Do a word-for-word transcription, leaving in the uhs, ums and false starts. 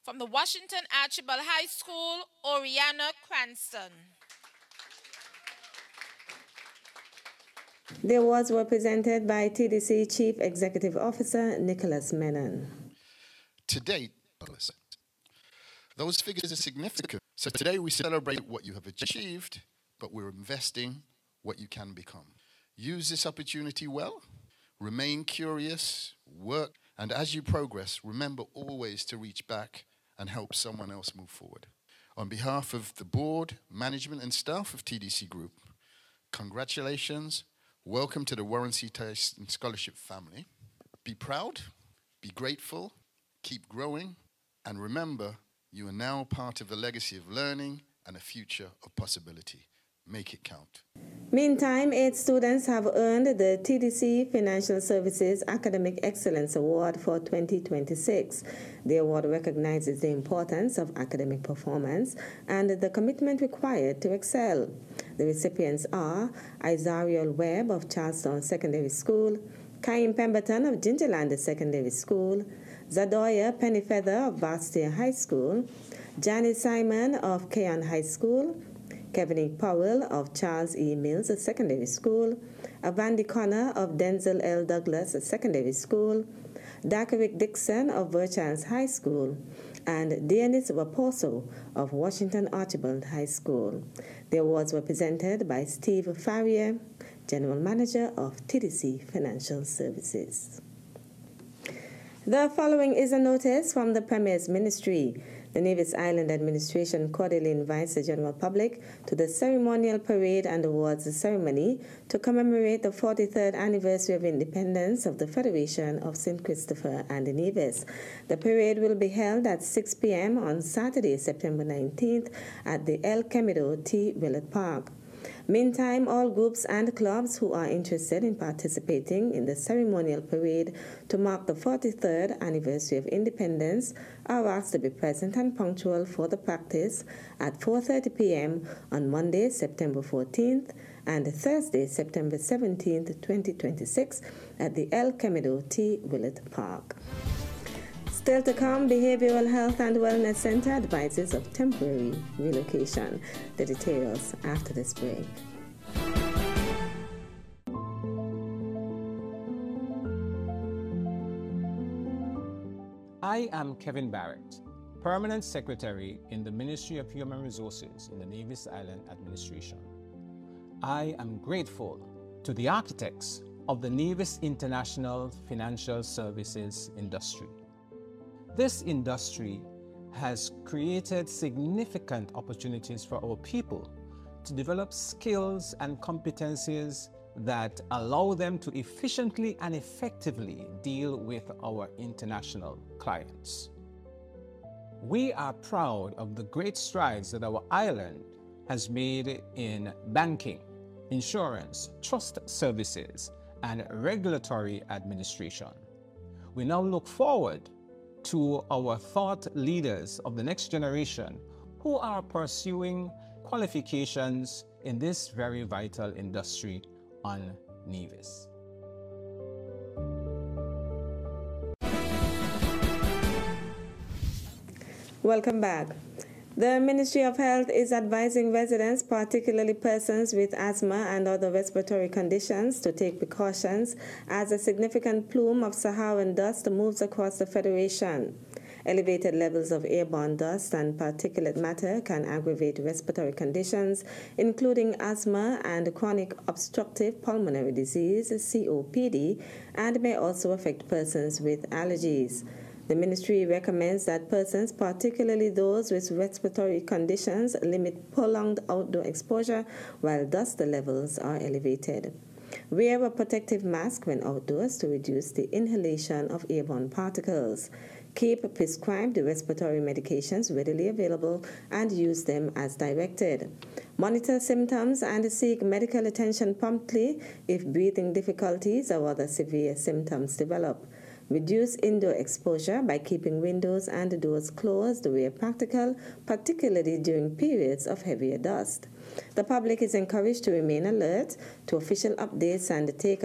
From the Washington Archibald High School, Oriana Cranston. The awards were presented by T D C Chief Executive Officer Nicholas Menon. To date, those figures are significant. So today we celebrate what you have achieved, but we're investing what you can become. Use this opportunity well, remain curious, work, and as you progress, remember always to reach back and help someone else move forward. On behalf of the board, management, and staff of T D C Group, congratulations. Welcome to the Warren C. Tyson Scholarship family. Be proud, be grateful, keep growing, and remember, you are now part of a legacy of learning and a future of possibility. Make it count. Meantime, eight students have earned the T D C Financial Services Academic Excellence Award for twenty twenty-six. The award recognizes the importance of academic performance and the commitment required to excel. The recipients are Isariel Webb of Charlestown Secondary School, Kaim Pemberton of Gingerland Secondary School, Zadoya Pennyfeather of Bastia High School, Janice Simon of Keon High School, Kevin E. Powell of Charles E. Mills Secondary School, Avandi Connor of Denzel L. Douglas Secondary School, Dakarick Dixon of Verchans High School, and Denis Raposo of Washington Archibald High School. The awards were presented by Steve Farrier, General Manager of T D C Financial Services. The following is a notice from the Premier's Ministry. The Nevis Island Administration cordially invites the general public to the ceremonial parade and awards ceremony to commemorate the forty-third anniversary of independence of the Federation of Saint Christopher and Nevis. The parade will be held at six p.m. on Saturday, September nineteenth at the El Camido T. Willett Park. Meantime, all groups and clubs who are interested in participating in the ceremonial parade to mark the forty-third anniversary of independence are asked to be present and punctual for the practice at four thirty p.m. on Monday, September fourteenth and Thursday, September seventeenth, twenty twenty-six at the El Camido T. Willett Park. Still to come, Behavioral Health and Wellness Center advises of temporary relocation. The details after this break. I am Kevin Barrett, Permanent Secretary in the Ministry of Human Resources in the Nevis Island Administration. I am grateful to the architects of the Nevis International Financial Services industry. This industry has created significant opportunities for our people to develop skills and competencies that allow them to efficiently and effectively deal with our international clients. We are proud of the great strides that our island has made in banking, insurance, trust services, and regulatory administration. We now look forward to our thought leaders of the next generation who are pursuing qualifications in this very vital industry on Nevis. Welcome back. The Ministry of Health is advising residents, particularly persons with asthma and other respiratory conditions, to take precautions as a significant plume of Saharan dust moves across the Federation. Elevated levels of airborne dust and particulate matter can aggravate respiratory conditions, including asthma and chronic obstructive pulmonary disease, C O P D, and may also affect persons with allergies. The ministry recommends that persons, particularly those with respiratory conditions, limit prolonged outdoor exposure while dust levels are elevated. Wear a protective mask when outdoors to reduce the inhalation of airborne particles. Keep prescribed respiratory medications readily available and use them as directed. Monitor symptoms and seek medical attention promptly if breathing difficulties or other severe symptoms develop. Reduce indoor exposure by keeping windows and doors closed where practical, particularly during periods of heavier dust. The public is encouraged to remain alert to official updates and take